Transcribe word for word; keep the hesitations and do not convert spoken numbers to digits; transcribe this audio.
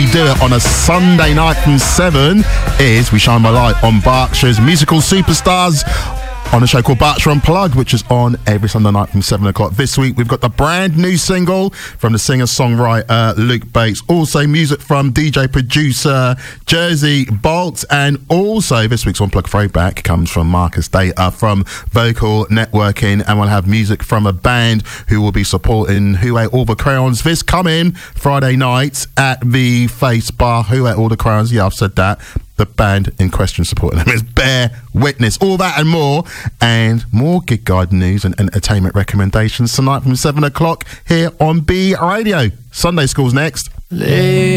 do it on a Sunday night from seven is we shine my light on Berkshire's musical superstars on a show called Berkshire Unplugged, which is on every Sunday night from seven o'clock. This week, we've got the brand new single from the singer-songwriter Luke Bates. Also, music from D J-producer Jersey Bolt. And also, this week's Unplugged throwback comes from Marcus Data from Vocal Networking. And we'll have music from a band who will be supporting Who Ate All the Crayons this coming Friday night at the Face Bar. Who Ate All the Crayons? Yeah, I've said that. The band in question supporting them is Bear Witness. All that and more, and more Gig Guide news and entertainment recommendations tonight from seven o'clock here on B Radio. Sunday School's next. Lady.